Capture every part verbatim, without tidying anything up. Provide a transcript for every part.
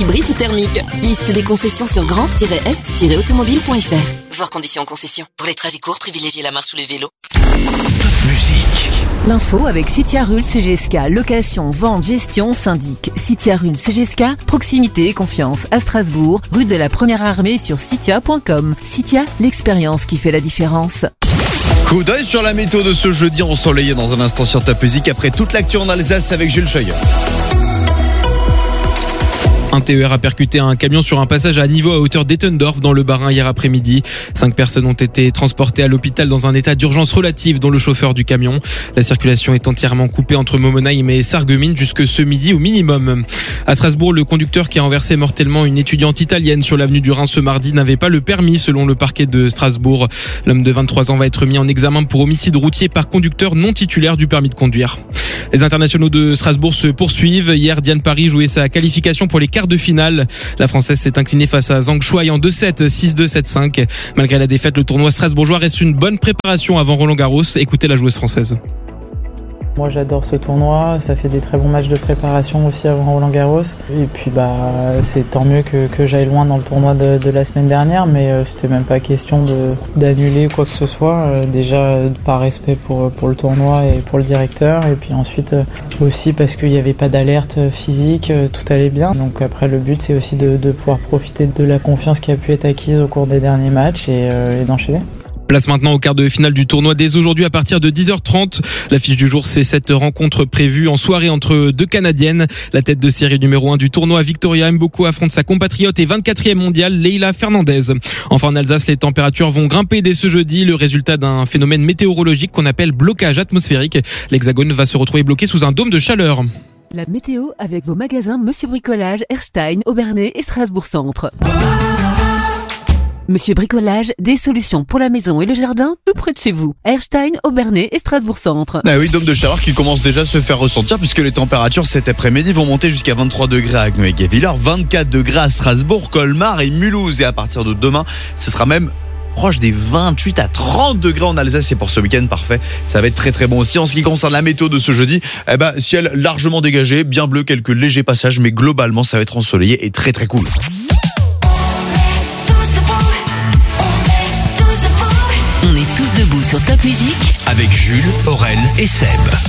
hybride ou thermique. Liste des concessions sur grand tiret est tiret automobile point f r. Voir conditions en concession. Pour les trajets courts, privilégiez la marche ou les vélos. Musique. L'info avec Citia Rules C G S K, location, vente, gestion, syndic. Citia Rules C G S K, proximité et confiance à Strasbourg, rue de la Première Armée sur citia point com. Citia, l'expérience qui fait la différence. Coup d'œil sur la météo de ce jeudi ensoleillé dans un instant sur Top Music après toute l'actu en Alsace avec Jules Scheuer. Un T E R a percuté un camion sur un passage à niveau à hauteur d'Ettendorf dans le Bas-Rhin hier après-midi. Cinq personnes ont été transportées à l'hôpital dans un état d'urgence relative, dont le chauffeur du camion. La circulation est entièrement coupée entre Momenheim et Sarreguemines jusque ce midi au minimum. À Strasbourg, le conducteur qui a renversé mortellement une étudiante italienne sur l'avenue du Rhin ce mardi n'avait pas le permis selon le parquet de Strasbourg. L'homme de vingt-trois ans va être mis en examen pour homicide routier par conducteur non titulaire du permis de conduire. Les internationaux de Strasbourg se poursuivent. Hier, Diane Paris jouait sa qualification pour les quarts de finale. La Française s'est inclinée face à Zhang Shuai en deux sept, six deux, sept cinq. Malgré la défaite, le tournoi strasbourgeois reste une bonne préparation avant Roland Garros. Écoutez la joueuse française. Moi j'adore ce tournoi, ça fait des très bons matchs de préparation aussi avant Roland Garros. Et puis bah c'est tant mieux que, que j'aille loin dans le tournoi de, de la semaine dernière, mais euh, c'était même pas question de, d'annuler quoi que ce soit. Euh, déjà par respect pour, pour le tournoi et pour le directeur, et puis ensuite euh, aussi parce qu'il n'y avait pas d'alerte physique, euh, tout allait bien. Donc après le but c'est aussi de, de pouvoir profiter de la confiance qui a pu être acquise au cours des derniers matchs et, euh, et d'enchaîner. Place maintenant au quart de finale du tournoi dès aujourd'hui à partir de dix heures trente. L'affiche du jour, c'est cette rencontre prévue en soirée entre deux Canadiennes. La tête de série numéro un du tournoi, Victoria Mboko, affronte sa compatriote et vingt-quatrième mondiale, Leila Fernandez. Enfin en Alsace, les températures vont grimper dès ce jeudi, le résultat d'un phénomène météorologique qu'on appelle blocage atmosphérique. L'Hexagone va se retrouver bloqué sous un dôme de chaleur. La météo avec vos magasins Monsieur Bricolage, Erstein, Aubernais et Strasbourg Centre. Monsieur Bricolage, des solutions pour la maison et le jardin tout près de chez vous. Erstein, Aubernais et Strasbourg Centre. Ah oui, dôme de chaleur qui commence déjà à se faire ressentir puisque les températures cet après-midi vont monter jusqu'à vingt-trois degrés à Agno et Guebwiller, vingt-quatre degrés à Strasbourg, Colmar et Mulhouse. Et à partir de demain, ce sera même proche des vingt-huit à trente degrés en Alsace. Et pour ce week-end, parfait. Ça va être très très bon aussi. En ce qui concerne la météo de ce jeudi, eh ben, ciel largement dégagé, bien bleu, quelques légers passages, mais globalement, ça va être ensoleillé et très très cool. On est tous debout sur Top Music Avec Jules, Aurel et Seb.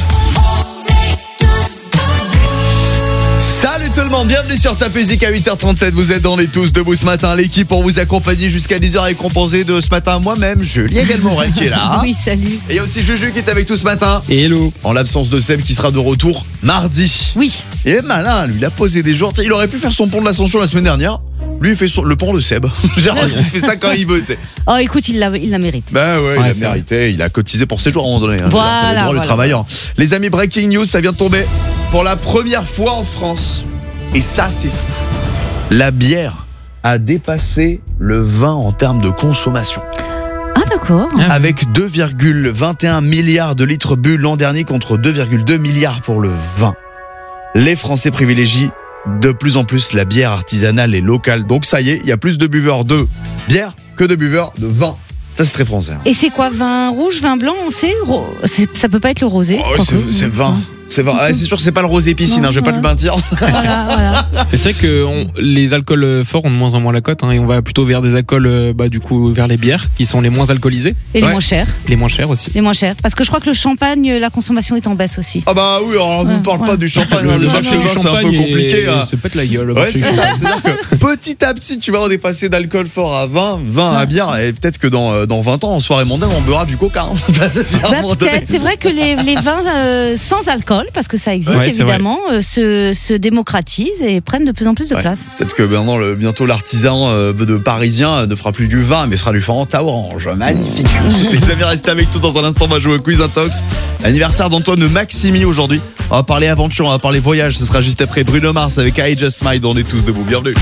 Salut tout le monde, bienvenue sur Top Music à huit heures trente-sept. Vous êtes dans les tous debout ce matin. L'équipe pour vous accompagner jusqu'à dix heures est composée de ce matin moi-même, Jules. Il y a également Aurel qui est là. Oui, salut. Et il y a aussi Juju qui est avec tout ce matin. Et hello. En l'absence de Seb qui sera de retour mardi. Oui. Il est malin, lui, il a posé des jours. Il aurait pu faire son pont de l'Ascension la semaine dernière. Lui, il fait son, le pont de Seb. Genre, il fait ça quand il veut, tu sais. Oh, écoute, il la, il la mérite. Bah ouais, Ouais, il a c'est mérité. Il a cotisé pour ses jours à un moment donné. Hein. Voilà, C'est le droit, voilà. le travailleur. Les amis, breaking news, ça vient de tomber pour la première fois en France. Et ça, c'est fou. La bière a dépassé le vin en termes de consommation. Ah, d'accord. Avec deux virgule vingt et un milliards de litres bu l'an dernier contre deux virgule deux milliards pour le vin. Les Français privilégient de plus en plus la bière artisanale et locale. Donc ça y est, il y a plus de buveurs de bière que de buveurs de vin. Ça, c'est très français. Et c'est quoi, vin rouge, vin blanc, on sait Ro- c'est- Ça peut pas être le rosé. Oh, c'est, c'est vin. C'est, vin. Ah, c'est sûr que c'est pas le rosé piscine, Non, hein, je vais pas te le mentir. Voilà, voilà. Et c'est vrai que on, les alcools forts ont de moins en moins la cote, hein, et on va plutôt vers des alcools, euh, bah, du coup, vers les bières qui sont les moins alcoolisées, Et les Ouais. moins chers. les moins chères aussi. Les moins chers. Parce que je crois que le champagne, la consommation est en baisse aussi. Ah bah oui, alors on Ouais, ne parle ouais. pas du champagne. Le, hein, le le marché vin, du c'est un peu champagne compliqué. et- hein. se pète la gueule. le Ouais, marché c'est du ça. champagne. C'est-à-dire que petit à petit, tu vas dépasser d'alcool fort à vin, vin à bière, et peut-être que dans, euh, dans vingt ans, en soirée mondaine, on boira du coca. Hein. À un Bah, moment donné. peut-être. C'est vrai que les, les vins euh, sans alcool, parce que ça existe Ouais, c'est évidemment, euh, se, se démocratisent et prennent de plus en plus de Ouais. place. Peut-être que maintenant, le, bientôt, l'artisan euh, de Parisien euh, ne fera plus du vin, mais fera du Fanta Orange. Magnifique. Les amis, restez avec nous dans un instant. On va jouer au Quiz Intox. Anniversaire d'Antoine Maximi aujourd'hui. On va parler aventure, on va parler voyage. Ce sera juste après Bruno Mars avec I Just Smile. On est tous debout. Bienvenue.